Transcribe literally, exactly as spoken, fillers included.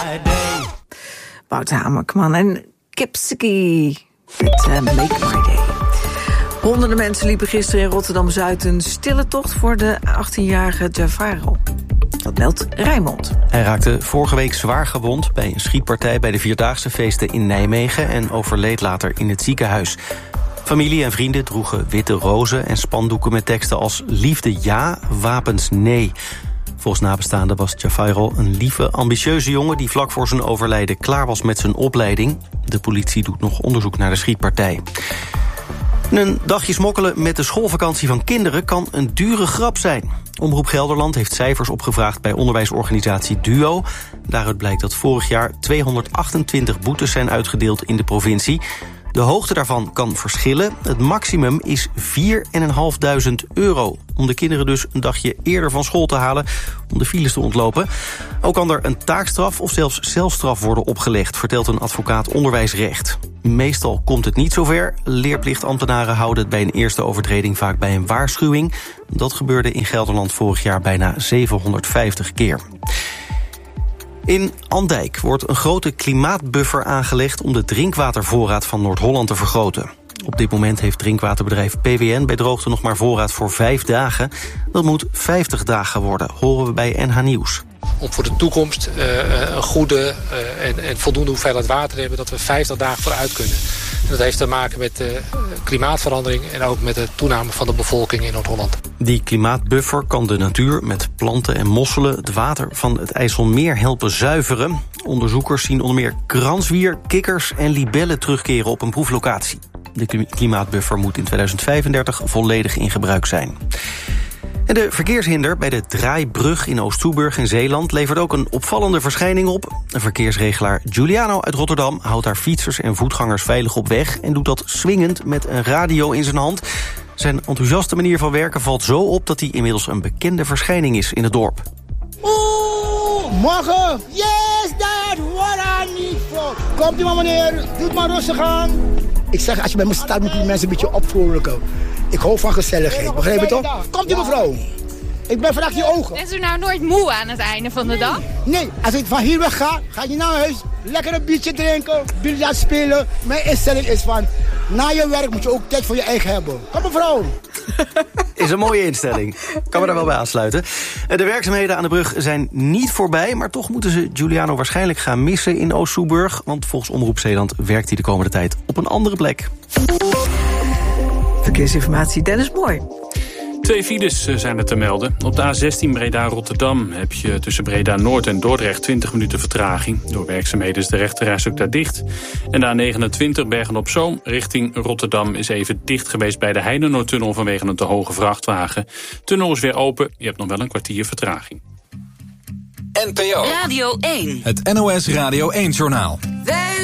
Wouter Hamerkman en Kipsky met uh, Make My Day. Honderden mensen liepen gisteren in Rotterdam-Zuid een stille tocht voor de achttienjarige Javairo. Dat meldt Rijnmond. Hij raakte vorige week zwaar gewond bij een schietpartij bij de Vierdaagse feesten in Nijmegen en overleed later in het ziekenhuis. Familie en vrienden droegen witte rozen en spandoeken met teksten als liefde ja, wapens nee. Volgens nabestaanden was Javairo een lieve, ambitieuze jongen die vlak voor zijn overlijden klaar was met zijn opleiding. De politie doet nog onderzoek naar de schietpartij. Een dagje smokkelen met de schoolvakantie van kinderen kan een dure grap zijn. Omroep Gelderland heeft cijfers opgevraagd bij onderwijsorganisatie DUO. Daaruit blijkt dat vorig jaar tweehonderdachtentwintig boetes zijn uitgedeeld in de provincie. De hoogte daarvan kan verschillen. Het maximum is vier en vijfduizend euro. Om de kinderen dus een dagje eerder van school te halen om de files te ontlopen. Ook kan er een taakstraf of zelfs celstraf worden opgelegd, vertelt een advocaat onderwijsrecht. Meestal komt het niet zover. Leerplichtambtenaren houden het bij een eerste overtreding vaak bij een waarschuwing. Dat gebeurde in Gelderland vorig jaar bijna zevenhonderdvijftig keer. In Andijk wordt een grote klimaatbuffer aangelegd om de drinkwatervoorraad van Noord-Holland te vergroten. Op dit moment heeft drinkwaterbedrijf P W N bij droogte nog maar voorraad voor vijf dagen. Dat moet vijftig dagen worden, horen we bij N H Nieuws. Om voor de toekomst uh, een goede uh, en, en voldoende hoeveelheid water te hebben, dat we vijftig dagen vooruit kunnen. En dat heeft te maken met uh, klimaatverandering en ook met de toename van de bevolking in Noord-Holland. Die klimaatbuffer kan de natuur met planten en mosselen het water van het IJsselmeer helpen zuiveren. Onderzoekers zien onder meer kranswier, kikkers en libellen terugkeren op een proeflocatie. De klimaatbuffer moet in tweeduizend vijfendertig volledig in gebruik zijn. En de verkeershinder bij de Draaibrug in Oost-Soeburg in Zeeland levert ook een opvallende verschijning op. Een verkeersregelaar Giuliano uit Rotterdam houdt daar fietsers en voetgangers veilig op weg en doet dat swingend met een radio in zijn hand. Zijn enthousiaste manier van werken valt zo op dat hij inmiddels een bekende verschijning is in het dorp. Oeh, morgen! Yes, dad! What I need for! Komt u maar meneer, doe het maar rustig aan. Ik zeg, als je bij me staat moet je mensen een beetje opvrolijken. Ik hou van gezelligheid, begrijp je toch? Komt u mevrouw. Ik ben vandaag je ogen. Is u nou nooit moe aan het einde van de nee. dag? Nee, als ik van hier weg ga, ga je naar huis. Lekker een biertje drinken, biljart spelen. Mijn instelling is van, na je werk moet je ook tijd voor je eigen hebben. Kom mevrouw. Is een mooie instelling. Kan me daar wel bij aansluiten. De werkzaamheden aan de brug zijn niet voorbij, maar toch moeten ze Giuliano waarschijnlijk gaan missen in Oost-Soeburg. Want volgens Omroep Zeeland werkt hij de komende tijd op een andere plek. Verkeersinformatie, Dennis Mooi. Twee files zijn er te melden. Op de A zestien Breda-Rotterdam heb je tussen Breda-Noord en Dordrecht twintig minuten vertraging. Door werkzaamheden is de rechterreis ook daar dicht. En de A negenentwintig Bergen-op-Zoom richting Rotterdam is even dicht geweest bij de Heinenoordtunnel vanwege een te hoge vrachtwagen. Tunnel is weer open, je hebt nog wel een kwartier vertraging. N P O Radio één. Het N O S Radio één-journaal.